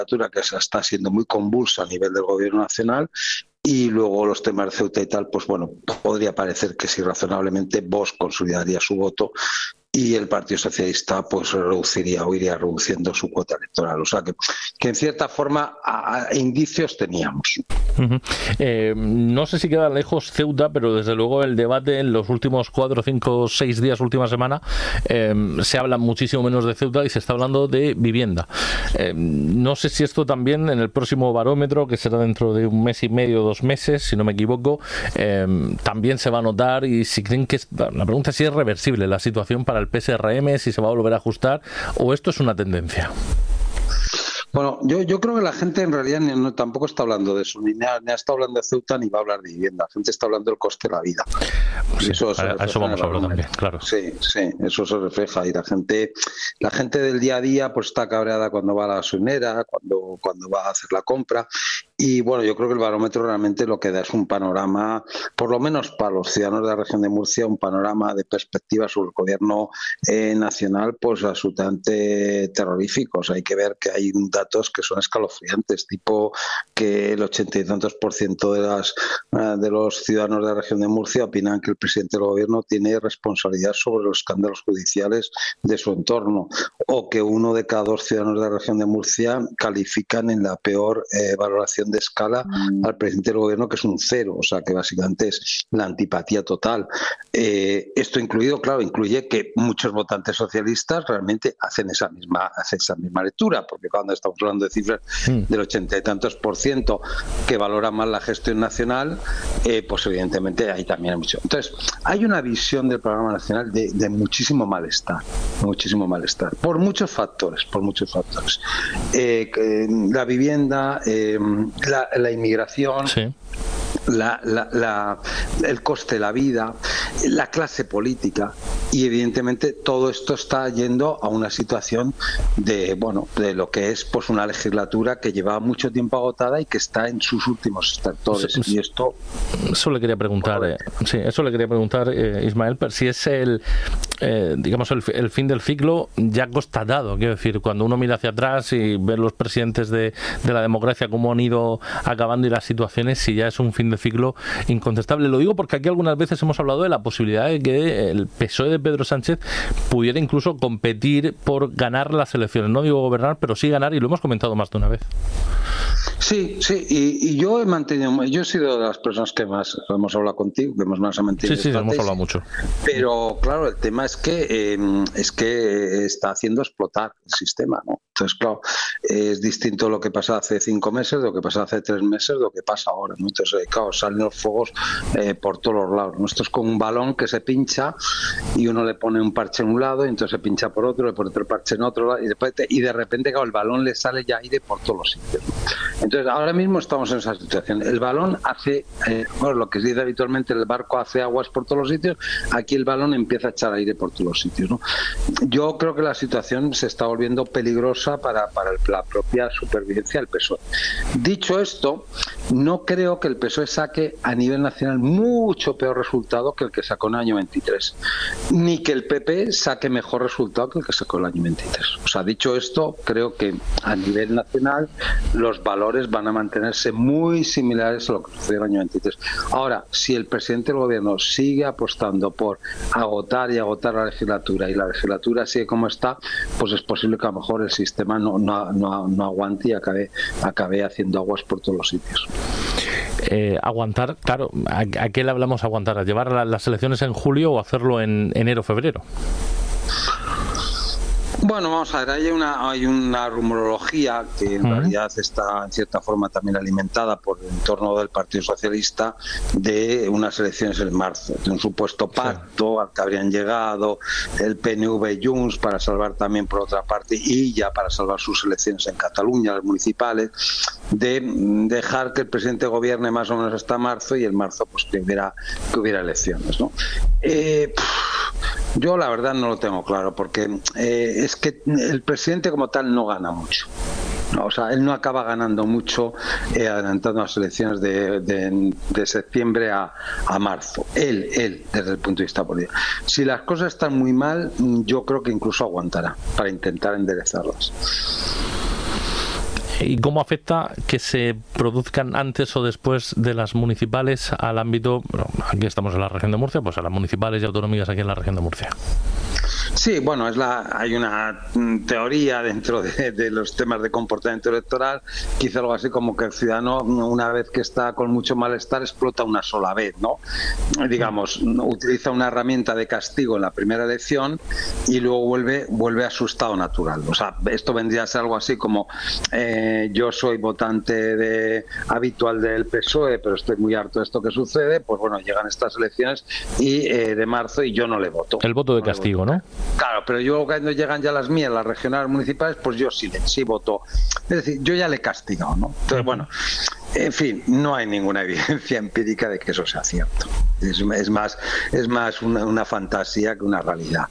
que está siendo muy convulsa a nivel del gobierno nacional. Y luego los temas de Ceuta y tal, pues bueno, podría parecer que si razonablemente Vox consolidaría su voto y el Partido Socialista pues reduciría o iría reduciendo su cuota electoral. O sea que en cierta forma indicios teníamos. No sé si queda lejos Ceuta, pero desde luego el debate en los últimos 4, 5, 6 días, última semana, se habla muchísimo menos de Ceuta y se está hablando de vivienda. No sé si esto también en el próximo barómetro, que será dentro de 1 mes y medio, 2 meses, si no me equivoco, también se va a notar, y si creen que la pregunta es si es reversible la situación para el PSRM, si se va a volver a ajustar o esto es una tendencia. Bueno, yo creo que la gente en realidad tampoco está hablando de eso, ni está hablando de Ceuta, ni va a hablar de vivienda. La gente está hablando del coste de la vida. Sí, eso a eso vamos a hablar también, claro. Sí, eso se refleja. Y la gente del día a día pues está cabreada cuando va a la gasolinera, cuando va a hacer la compra. Y bueno, yo creo que el barómetro realmente lo que da es un panorama, por lo menos para los ciudadanos de la región de Murcia, un panorama de perspectiva sobre el gobierno nacional pues absolutamente terrorífico. O sea, hay que ver que hay datos que son escalofriantes, tipo que el 80 y tantos % de los ciudadanos de la región de Murcia opinan que el presidente del gobierno tiene responsabilidad sobre los escándalos judiciales de su entorno, o que 1 de cada 2 ciudadanos de la región de Murcia califican en la peor valoración de escala al presidente del gobierno, que es un 0, o sea que básicamente es la antipatía total. Esto incluye que muchos votantes socialistas realmente hacen esa misma lectura, porque cuando estamos hablando de cifras del 80 y tantos % que valoran más la gestión nacional, pues evidentemente ahí también hay mucho. Entonces, hay una visión del programa nacional de muchísimo malestar, por muchos factores. La vivienda, la inmigración, sí, el coste de la vida, la clase política, y evidentemente todo esto está yendo a una situación de lo que es pues una legislatura que llevaba mucho tiempo agotada y que está en sus últimos estertores. Y esto eso le quería preguntar, Ismael, pero si es el fin del ciclo ya constatado. Quiero decir, cuando uno mira hacia atrás y ve los presidentes de la democracia cómo han ido acabando y las situaciones, si ya es un fin de ciclo incontestable. Lo digo porque aquí algunas veces hemos hablado de la posibilidad de que el PSOE de Pedro Sánchez pudiera incluso competir por ganar las elecciones. No digo gobernar, pero sí ganar, y lo hemos comentado más de una vez. Sí, y yo he sido de las personas que más hemos hablado contigo, que más ha mantenido. Sí, hemos hablado mucho. Pero claro, el tema es que está haciendo explotar el sistema, ¿no? Entonces, claro, es distinto lo que pasa hace 5 meses, de lo que pasa hace 3 meses, de lo que pasa ahora, ¿no? Entonces, claro, salen los fuegos por todos los lados, ¿no? Esto es como un balón que se pincha y uno le pone un parche en un lado y entonces se pincha por otro, le pone otro parche en otro lado y de repente, claro, el balón le sale ya aire por todos los sitios, ¿no? Entonces, ahora mismo estamos en esa situación. El balón hace, lo que se dice habitualmente, el barco hace aguas por todos los sitios, aquí el balón empieza a echar aire por todos los sitios, ¿no? Yo creo que la situación se está volviendo peligrosa para la propia supervivencia del PSOE. Dicho esto, no creo que el PSOE saque a nivel nacional mucho peor resultado que el que sacó en el año 23, ni que el PP saque mejor resultado que el que sacó en el año 23. O sea, dicho esto, creo que a nivel nacional los valores van a mantenerse muy similares a lo que sucedió en el año 23. Ahora, si el presidente del gobierno sigue apostando por agotar la legislatura y la legislatura sigue como está, pues es posible que a lo mejor el sistema no aguante y acabe haciendo aguas por todos los sitios. Aguantar, claro, ¿a qué le hablamos aguantar? ¿A llevar las elecciones en julio o hacerlo en enero, febrero? Bueno, vamos a ver, hay una rumorología que en realidad está en cierta forma también alimentada por el entorno del Partido Socialista de unas elecciones en marzo, de un supuesto pacto al que habrían llegado el PNV y Junts para salvar también por otra parte y ya para salvar sus elecciones en Cataluña, las municipales, de dejar que el presidente gobierne más o menos hasta marzo y en marzo pues que hubiera elecciones, ¿no? Yo la verdad no lo tengo claro porque es que el presidente como tal no gana mucho. No, o sea, él no acaba ganando mucho adelantando las elecciones de septiembre a marzo. Él, desde el punto de vista político. Si las cosas están muy mal, yo creo que incluso aguantará para intentar enderezarlas. ¿Y cómo afecta que se produzcan antes o después de las municipales al ámbito, bueno, aquí estamos en la región de Murcia, pues a las municipales y autonómicas aquí en la región de Murcia? Sí, bueno, hay una teoría dentro de los temas de comportamiento electoral, quizá algo así como que el ciudadano, una vez que está con mucho malestar, explota una sola vez, ¿no? Digamos, utiliza una herramienta de castigo en la primera elección y luego vuelve a su estado natural. O sea, esto vendría a ser algo así como yo soy votante habitual del PSOE, pero estoy muy harto de esto que sucede, pues bueno, llegan estas elecciones y de marzo y yo no le voto. El voto de castigo, ¿no? Claro, pero yo cuando llegan ya las mías, las regionales municipales, pues yo sí voto. Es decir, yo ya le he castigado, ¿no? Entonces, bueno, en fin, no hay ninguna evidencia empírica de que eso sea cierto. Es más una fantasía que una realidad.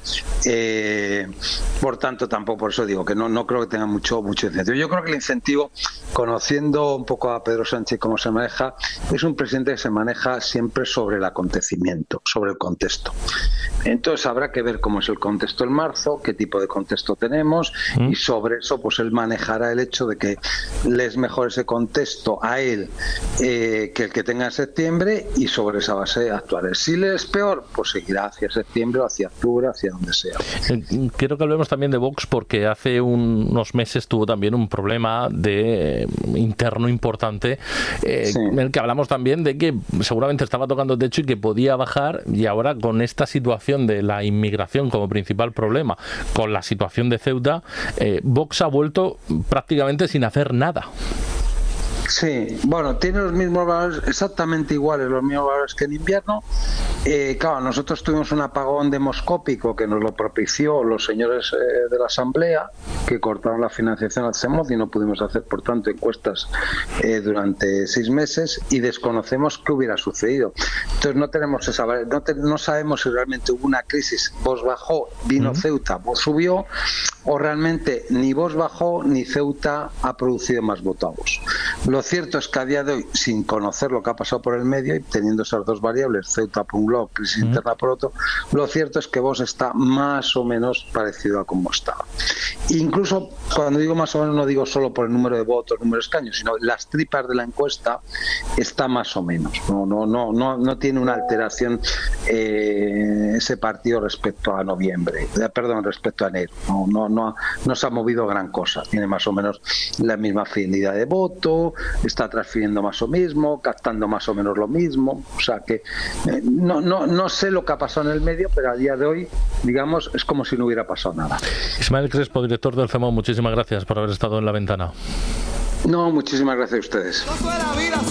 Por tanto, tampoco, por eso digo que no creo que tenga mucho incentivo. Yo creo que el incentivo, conociendo un poco a Pedro Sánchez cómo se maneja, es un presidente que se maneja siempre sobre el acontecimiento, sobre el contexto. Entonces habrá que ver cómo es el contexto en marzo, qué tipo de contexto tenemos, y sobre eso pues él manejará el hecho de que le es mejor ese contexto a él que el que tenga en septiembre, y sobre esa base actuará. Si le es peor, pues seguirá hacia septiembre o hacia octubre, hacia donde sea. Quiero que hablemos también de Vox, porque hace unos meses tuvo también un problema interno importante, en el que hablamos también de que seguramente estaba tocando techo y que podía bajar, y ahora con esta situación de la inmigración como principal problema, con la situación de Ceuta, Vox ha vuelto prácticamente sin hacer nada. Sí, bueno, tiene los mismos valores, exactamente iguales, los mismos valores que en invierno. Claro, nosotros tuvimos un apagón demoscópico que nos lo propició los señores de la Asamblea, que cortaron la financiación al CEMOD y no pudimos hacer, por tanto, encuestas durante 6 meses, y desconocemos qué hubiera sucedido. Entonces no tenemos no sabemos si realmente hubo una crisis, Vox bajó, vino Ceuta, Vox subió, o realmente ni Vox bajó ni Ceuta ha producido más votos. Lo cierto es que a día de hoy, sin conocer lo que ha pasado por el medio y teniendo esas dos variables, Ceuta por un lado, crisis interna por otro, lo cierto es que Vox está más o menos parecido a como estaba. Incluso cuando digo más o menos, no digo solo por el número de votos, número de escaños, sino las tripas de la encuesta está más o menos. No tiene una alteración ese partido respecto a respecto a enero. No se ha movido gran cosa. Tiene más o menos la misma fidelidad de voto, está transfiriendo más o mismo, captando más o menos lo mismo. O sea que no sé lo que ha pasado en el medio, pero a día de hoy, digamos, es como si no hubiera pasado nada. Ismael Crespo, director del CEMOD, muchísimas gracias por haber estado en La Ventana. No, muchísimas gracias a ustedes.